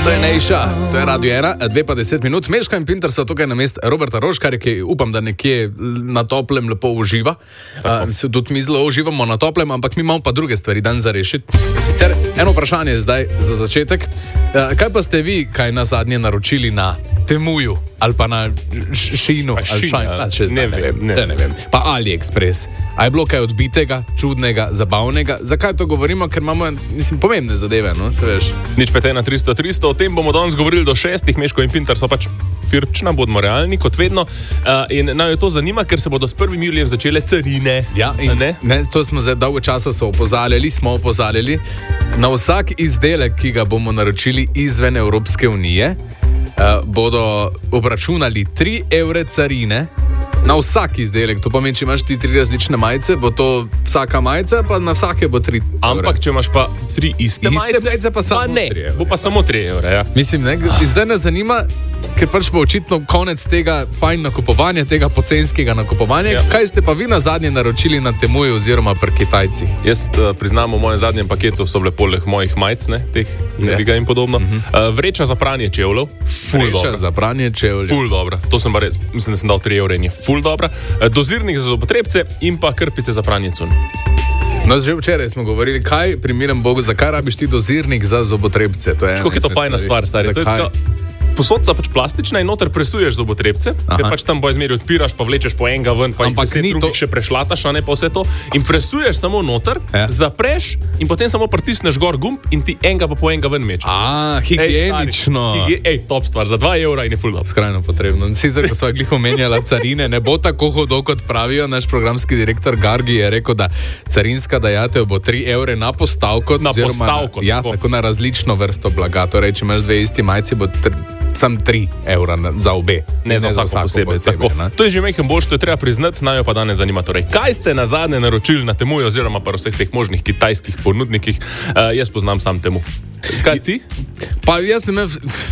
To je Nejša, to je Radio 1, 2:10 minut. Meška in Pinter so tukaj na mest Roberta Roškarja, ki upam, da nekje na toplem lepo uživa. Se tudi mi zelo uživamo na toplem, ampak mi imamo pa druge stvari dan za rešiti. Sicer eno vprašanje zdaj za začetek. Kaj pa ste vi kaj na zadnje naročili na Temuju ali pa na Šinu? Ne vem. Pa AliExpress. A je bilo kaj odbitega, čudnega, zabavnega? Zakaj to govorimo? Ker imamo, pomembne zadeve, no, se veš. Nič 51300, o tem bomo danes govorili do 6, Meško in Pinter so pač firčna, bodimo realni, kot vedno. In naj jo to zanima, ker se bodo s 1. julijem začele carine. Ja, in ne, to smo zdaj dolgo časa smo opozarjali. Na vsak izdelek, ki ga bomo naročili izven Evropske unije, bodo obračunali 3 evre carine na vsak izdelek. To pomeni, če imaš ti 3 različne majice, bo to vsaka majica, pa na vsake bo 3 evre. Ampak, če imaš pa 3 iste majice, pa samo 3 evre. Bo pa samo 3 evre, ja. Mislim, ne, zdaj nas zanima, ker pač bo očitno konec tega fajn nakupovanja, tega pocenskega nakupovanja. Ja. Kaj ste pa vi na zadnje naročili na Temuju oziroma pri Kitajcih? Jaz priznam, v mojem zadnjem paketu so bile poleg mojih majic, ne, teh Neviga in podobno. Vreča za pranje čevljev, ful dobra. Vreča za pranje čevljev. Ful dobra. To sem pa res, mislim, da sem dal 3 evre in je ful dobra. Dozirnik za zobotrebce in pa krpice za pranje cunj. No, že včeraj smo govorili, kaj pri milem Bogu, zakaj rabiš ti dozirnik za zobotrebce? Kako je to fajna stvar, stari? Posodca pač plastična in noter presuješ zobotrebce, ker pač tam bo izmeri odpiraš, pa vlečeš po enega ven, pa ampak jih drugih še prešlataš, a ne pa vse to. In presuješ samo noter, zapreš in potem samo pritisneš gor gumb in ti enega pa po enega ven meče. Higienično. Top stvar, za 2 evra in je full. Skrajno potrebno. Sicer, ko sva glih omenjala carine, ne bo tako hudo, kot pravijo. Naš programski direktor Gargi je rekel, da carinska dajatev bo 3 evre na postavko. Na postavko. Ja, tako na različno vrsto blaga. Torej, če imaš 2 isti majici, bo sam 3 evra za obe. Ne za vsako posebej. To je že mehen boljš, to je treba priznati, naj jo pa danes zanima. Torej, kaj ste na zadnje naročili na Temuju oziroma pa vseh teh možnih kitajskih ponudnikih? Jaz poznam sam Temu. Kaj ti? Pa jaz sem...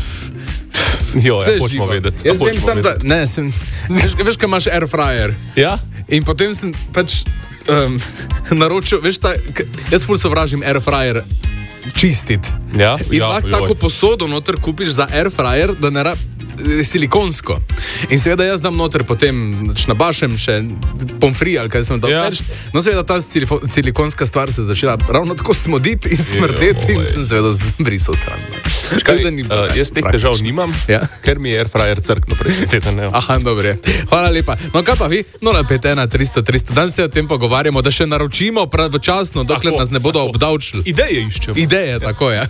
hočemo vedeti. Jaz vem sam, da... Ne, veš, kaj imaš air fryer? Ja? In potem sem pač naročil, veš, jaz ful sovražim air fryer čistiti. Ja, in lahko tako posodo noter kupiš za air fryer, da ne silikonsko. In seveda jaz dam noter potem nabašem še pomfri ali kaj sem dal več. No seveda ta silikonska stvar se začela ravno tako smoditi in smrdeti in sem seveda zbrisal stran. Jaz teh težav nimam, ker mi je air fryer crkno prejšnji teden. Aha, dobre. Hvala lepa. No kaj pa vi? 051-300-300. Dan se o tem pogovarjamo, da še naročimo pravočasno, dokler nas ne bodo obdavčili. Ideje iščemo. Ideje, tako je.